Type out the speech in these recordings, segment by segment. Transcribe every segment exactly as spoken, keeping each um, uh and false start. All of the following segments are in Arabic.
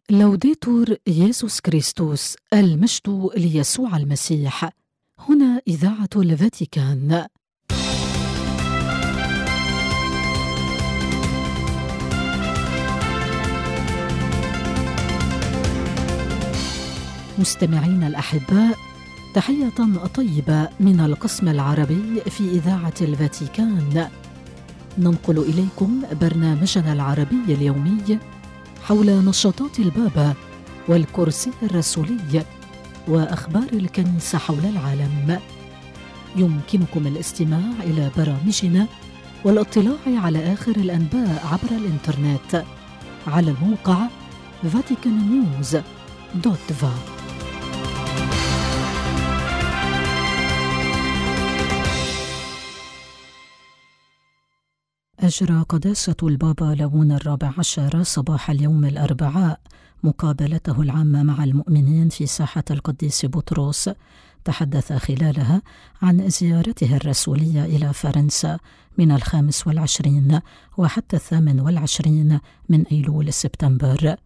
لوديتور يسوع كريستوس، المجد ليسوع المسيح. هنا إذاعة الفاتيكان. مستمعين الأحباء، تحية طيبة من القسم العربي في إذاعة الفاتيكان. ننقل إليكم برنامجنا العربي اليومي حول نشاطات البابا والكرسي الرسولي وأخبار الكنيسة حول العالم. يمكنكم الاستماع إلى برامجنا والاطلاع على آخر الأنباء عبر الإنترنت على الموقع فاتيكان نيوز دوت فا. أجرى قداسة البابا ليون الرابع عشر صباح اليوم الأربعاء مقابلته العامة مع المؤمنين في ساحة القديس بطرس. تحدث خلالها عن زيارته الرسولية إلى فرنسا من الخامس والعشرين وحتى الثامن والعشرين من أيلول سبتمبر.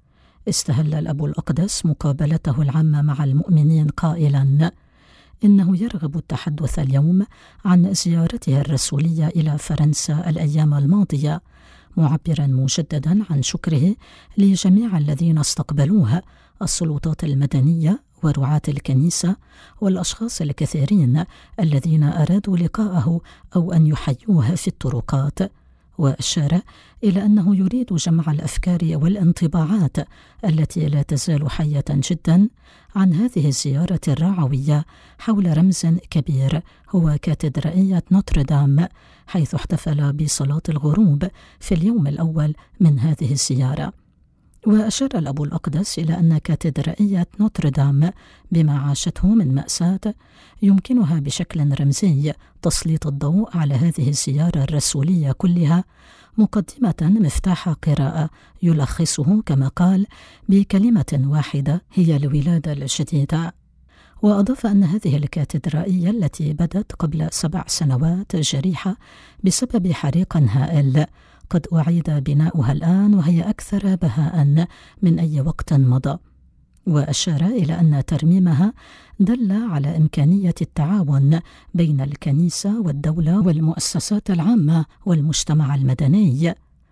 استهل الأب الأقدس مقابلته العامة مع المؤمنين قائلا إنه يرغب التحدث اليوم عن زيارته الرسولية إلى فرنسا الأيام الماضية، معبرا مجددا عن شكره لجميع الذين استقبلوها، السلطات المدنية ورعاة الكنيسة والأشخاص الكثيرين الذين أرادوا لقاءه أو أن يحيوه في الطرقات. وأشار إلى أنه يريد جمع الأفكار والانطباعات التي لا تزال حية جدا عن هذه الزيارة الرعوية حول رمز كبير هو كاتدرائية نوتردام، حيث احتفل بصلاة الغروب في اليوم الأول من هذه الزيارة. وأشار الأب الأقدس إلى أن كاتدرائية نوتردام بما عاشته من مأساة يمكنها بشكل رمزي تسليط الضوء على هذه الزيارة الرسولية كلها، مقدمة مفتاح قراءة يلخصه كما قال بكلمة واحدة هي الولادة الجديدة. وأضاف أن هذه الكاتدرائية التي بدت قبل سبع سنوات جريحة بسبب حريق هائل قد أعيد بناؤها الآن وهي أكثر بهاء من أي وقت مضى. وأشار إلى أن ترميمها دل على إمكانية التعاون بين الكنيسة والدولة والمؤسسات العامة والمجتمع المدني.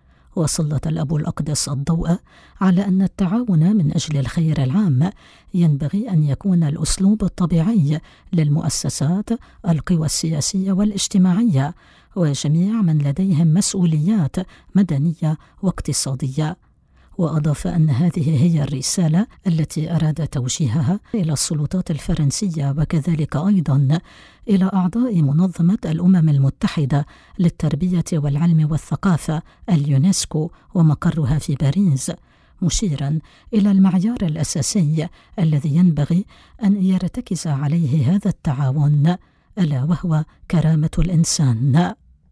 وسلط الأب الأقدس الضوء على أن التعاون من أجل الخير العام ينبغي أن يكون الأسلوب الطبيعي للمؤسسات، القوى السياسية والاجتماعية وجميع من لديهم مسؤوليات مدنية واقتصادية. وأضاف أن هذه هي الرسالة التي أراد توجيهها إلى السلطات الفرنسية وكذلك أيضا إلى أعضاء منظمة الأمم المتحدة للتربية والعلم والثقافة اليونسكو ومقرها في باريس، مشيرا إلى المعيار الأساسي الذي ينبغي أن يرتكز عليه هذا التعاون، ألا وهو كرامة الإنسان.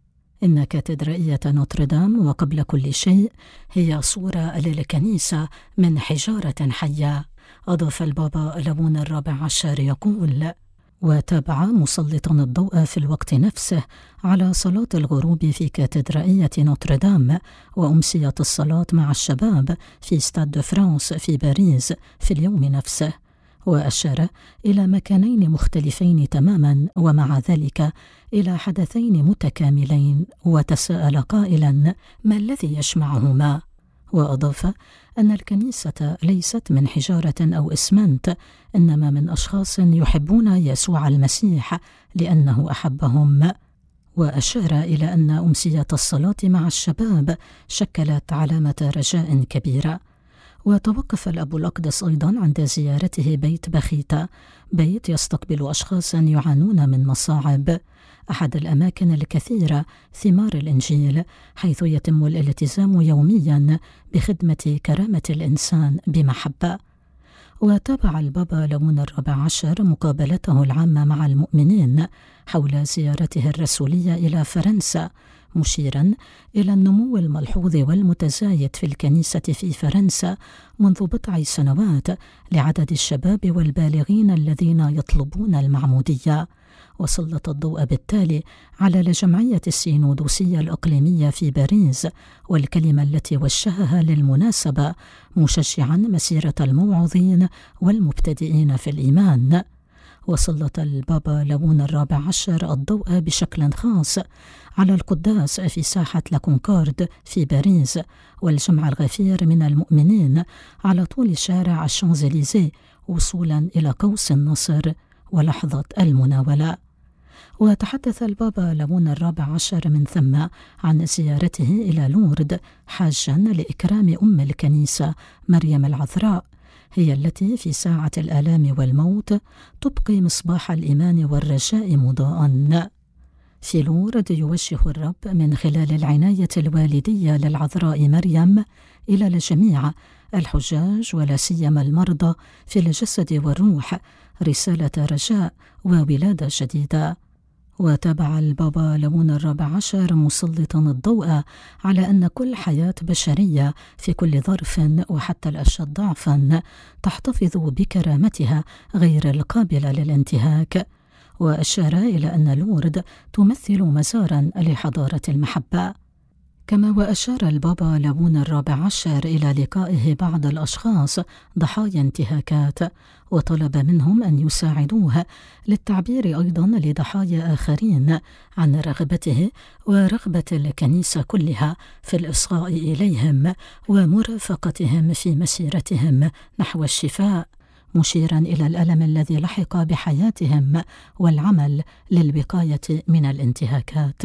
إن كاتدرائية نوتردام وقبل كل شيء هي صورة للكنيسة من حجارة حية. أضاف البابا ليون الرابع عشر يقول: وتابع مسلطا الضوء في الوقت نفسه على صلاة الغروب في كاتدرائية نوتردام وأمسية الصلاة مع الشباب في ستاد دو فرانس في باريس في اليوم نفسه. وأشار إلى مكانين مختلفين تماما ومع ذلك إلى حدثين متكاملين، وتساءل قائلا ما الذي يجمعهما؟ وأضاف أن الكنيسة ليست من حجارة أو إسمنت، إنما من أشخاص يحبون يسوع المسيح لأنه أحبهم. وأشار إلى أن أمسية الصلاة مع الشباب شكلت علامة رجاء كبيرة. وتوقف الأب الأقدس أيضا عند زيارته بيت بخيتا، بيت يستقبل أشخاصا يعانون من مصاعب، أحد الأماكن الكثيرة ثمار الإنجيل، حيث يتم الالتزام يوميا بخدمة كرامة الإنسان بمحبة. وتابع البابا ليون الرابع عشر مقابلته العامة مع المؤمنين حول زيارته الرسولية إلى فرنسا، مشيرا إلى النمو الملحوظ والمتزايد في الكنيسة في فرنسا منذ بضع سنوات لعدد الشباب والبالغين الذين يطلبون المعمودية. وسلط الضوء بالتالي على الجمعية السينودوسية الإقليمية في باريس والكلمة التي وجهها للمناسبة، مشجعا مسيرة الموعظين والمبتدئين في الإيمان. وسلط البابا ليون الرابع عشر الضوء بشكل خاص على القداس في ساحة لاكونكورد في باريس والجمع الغفير من المؤمنين على طول شارع الشانزليزيه وصولا إلى قوس النصر ولحظة المناولة. وتحدث البابا ليون الرابع عشر من ثم عن زيارته إلى لورد حاجا لإكرام أم الكنيسة مريم العذراء، هي التي في ساعة الآلام والموت تبقي مصباح الإيمان والرجاء مضاءً. في لورد يوجه الرب من خلال العناية الوالدية للعذراء مريم إلى الجميع الحجاج ولا سيما المرضى في الجسد والروح رسالة رجاء وولادة جديدة. وتابع البابا ليون الرابع عشر مسلطا الضوء على أن كل حياة بشرية في كل ظرف وحتى الأشد ضعفا تحتفظ بكرامتها غير القابلة للانتهاك، وأشار إلى أن لورد تمثل مزارا لحضارة المحبة. كما وأشار البابا ليون الرابع عشر إلى لقائه بعض الأشخاص ضحايا انتهاكات، وطلب منهم أن يساعدوه للتعبير أيضا لضحايا آخرين عن رغبته ورغبة الكنيسة كلها في الإصغاء إليهم ومرافقتهم في مسيرتهم نحو الشفاء، مشيرا إلى الألم الذي لحق بحياتهم والعمل للوقاية من الانتهاكات.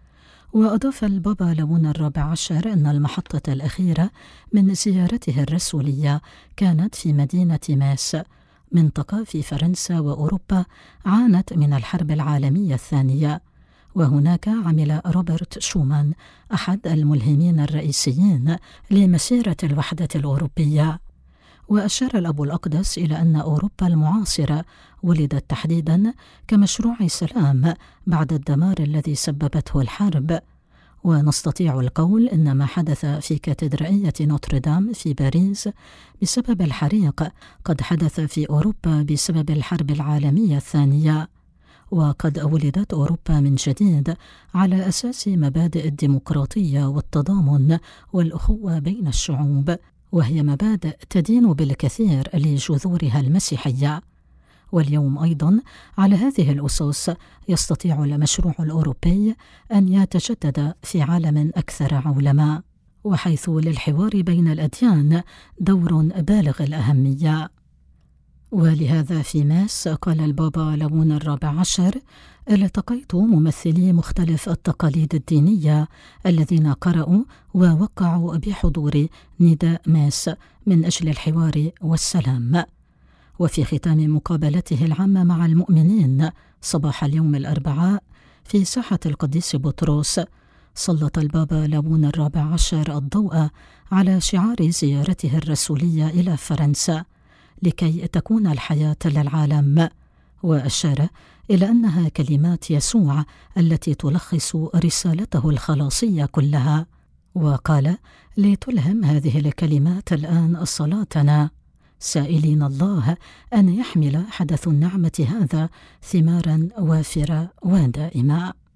وأضاف البابا ليون الرابع عشر أن المحطة الأخيرة من زيارته الرسولية كانت في مدينة ماس، منطقة في فرنسا وأوروبا عانت من الحرب العالمية الثانية، وهناك عمل روبرت شومان أحد الملهمين الرئيسيين لمسيرة الوحدة الأوروبية. وأشار الأب الأقدس إلى أن أوروبا المعاصرة ولدت تحديدا كمشروع سلام بعد الدمار الذي سببته الحرب، ونستطيع القول إن ما حدث في كاتدرائية نوتردام في باريس بسبب الحريق قد حدث في أوروبا بسبب الحرب العالمية الثانية، وقد ولدت أوروبا من جديد على أساس مبادئ الديمقراطية والتضامن والأخوة بين الشعوب، وهي مبادئ تدين بالكثير لجذورها المسيحية. واليوم أيضا على هذه الأسس يستطيع المشروع الأوروبي أن يتجدد في عالم أكثر عولمة، وحيث للحوار بين الأديان دور بالغ الأهمية. ولهذا في ماس قال البابا ليون الرابع عشر: التقيت ممثلي مختلف التقاليد الدينية الذين قرأوا ووقعوا بحضور نداء ماس من أجل الحوار والسلام. وفي ختام مقابلته العامة مع المؤمنين صباح اليوم الأربعاء في ساحة القديس بطرس، سلط البابا ليون الرابع عشر الضوء على شعار زيارته الرسولية إلى فرنسا لكي تكون الحياة للعالم، وأشار إلى أنها كلمات يسوع التي تلخص رسالته الخلاصية كلها، وقال: لتلهم هذه الكلمات الآن صلاتنا، سائلين الله أن يحمل حدث النعمة هذا ثمارا وافرة ودائمة.